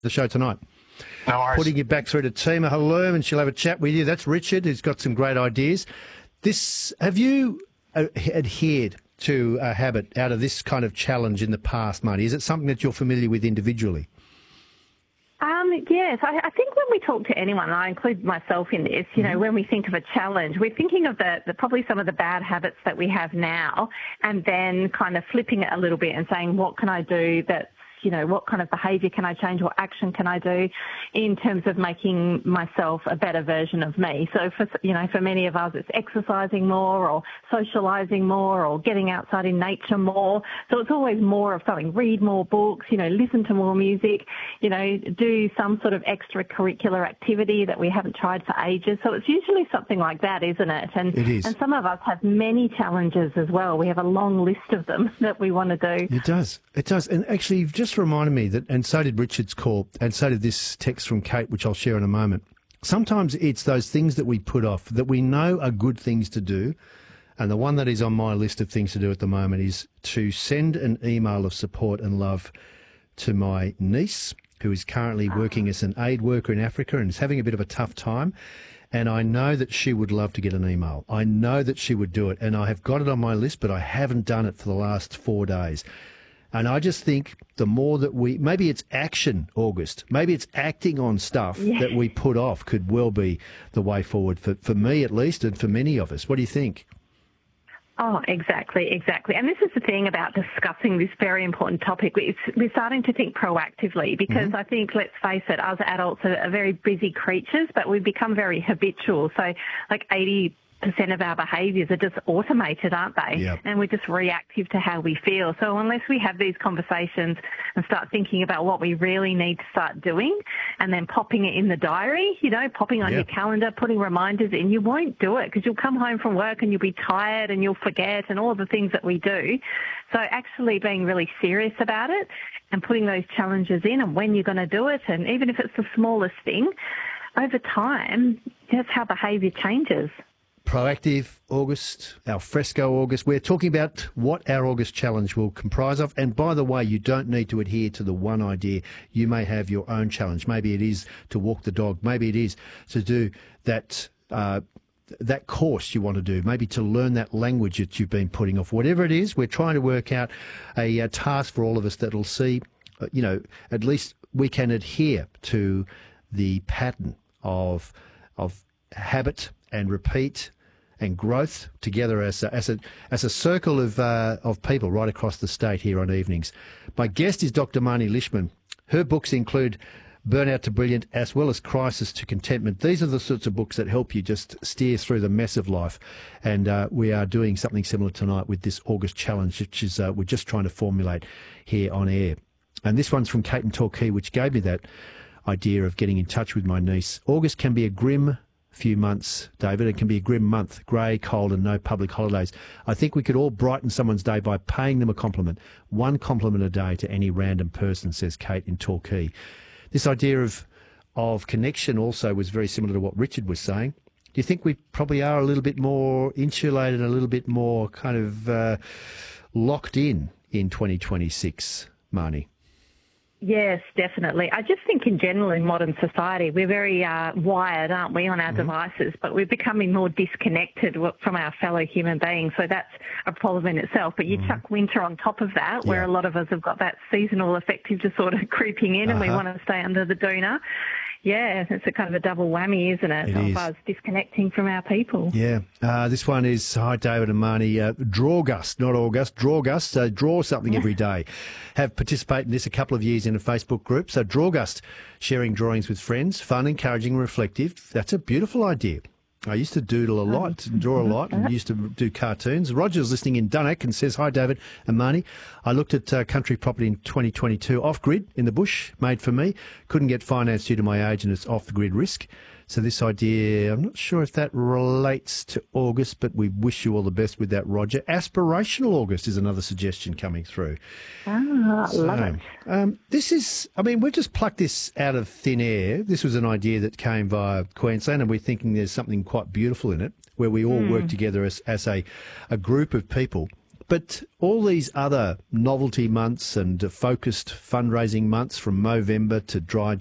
the show tonight. No worries. Putting you back through to Tima Halloum, and she'll have a chat with you. That's Richard, who's got some great ideas. Have you adhered to a habit out of this kind of challenge in the past, Marnie? Is it something that you're familiar with individually? Yes, I think when we talk to anyone, and I include myself in this, when we think of a challenge, we're thinking of the probably some of the bad habits that we have now, and then kind of flipping it a little bit and saying, what can I do that's what kind of behaviour can I change, what action can I do in terms of making myself a better version of me? So for many of us, it's exercising more or socialising more or getting outside in nature more. So it's always more of something. Read more books, listen to more music, do some sort of extracurricular activity that we haven't tried for ages. So it's usually something like that, isn't it? And it is. And some of us have many challenges as well. We have a long list of them that we want to do. It does. And actually, you've just reminded me that, and so did Richard's call, and so did this text from Kate, which I'll share in a moment. Sometimes it's those things that we put off that we know are good things to do. And the one that is on my list of things to do at the moment is to send an email of support and love to my niece, who is currently working as an aid worker in Africa and is having a bit of a tough time. And I know that she would love to get an email. I know that she would do it. And I have got it on my list, but I haven't done it for the last 4 days. And I just think the more that maybe it's action, August, maybe it's acting on stuff that we put off could well be the way forward for me at least, and for many of us. What do you think? Oh, exactly. And this is the thing about discussing this very important topic. We're starting to think proactively because I think, let's face it, us adults are very busy creatures, but we've become very habitual. So like 80% of our behaviours are just automated, aren't they? Yep. And we're just reactive to how we feel. So unless we have these conversations and start thinking about what we really need to start doing and then popping it in the diary, popping on your calendar, putting reminders in, you won't do it because you'll come home from work and you'll be tired and you'll forget and all the things that we do. So actually being really serious about it and putting those challenges in and when you're going to do it, and even if it's the smallest thing, over time, that's how behaviour changes. Proactive August, al fresco August. We're talking about what our August challenge will comprise of. And by the way, you don't need to adhere to the one idea. You may have your own challenge. Maybe it is to walk the dog. Maybe it is to do that course you want to do. Maybe to learn that language that you've been putting off. Whatever it is, we're trying to work out a task for all of us that will see, at least we can adhere to the pattern of habit and repeat and growth together as a circle of people right across the state here on evenings. My guest is Dr. Marnie Lishman. Her books include Burnout to Brilliant as well as Crisis to Contentment. These are the sorts of books that help you just steer through the mess of life. And we are doing something similar tonight with this August challenge, which is we're just trying to formulate here on air. And this one's from Kate in Torquay, which gave me that idea of getting in touch with my niece. August can be a grim few months, David. It can be a grim month, grey, cold and no public holidays. I think we could all brighten someone's day by paying them a compliment. One compliment a day to any random person, says Kate in Torquay. This idea of connection also was very similar to what Richard was saying. Do you think we probably are a little bit more insulated, a little bit more kind of locked in 2026, Marnie? Yes, definitely. I just think in general in modern society, we're very wired, aren't we, on our devices, but we're becoming more disconnected from our fellow human beings. So that's a problem in itself. But you chuck winter on top of that, where a lot of us have got that seasonal affective disorder creeping in and we want to stay under the doona. Yeah, it's a kind of a double whammy, isn't it? Of us disconnecting from our people. Yeah. This one is, hi, David and Marnie, Drawgust, not August, Drawgust. So draw something every day. Have participated in this a couple of years in a Facebook group. So Drawgust, sharing drawings with friends, fun, encouraging, reflective. That's a beautiful idea. I used to doodle a lot, draw a lot, and used to do cartoons. Roger's listening in Dunnock and says, hi, David and Marnie. I looked at country property in 2022, off-grid in the bush, made for me. Couldn't get finance due to my age and its off-the-grid risk. So this idea, I'm not sure if that relates to August, but we wish you all the best with that, Roger. Aspirational August is another suggestion coming through. Love it. This is, we've just plucked this out of thin air. This was an idea that came via Queensland, and we're thinking there's something quite beautiful in it, where we all work together as a group of people. But all these other novelty months and focused fundraising months from Movember to Dry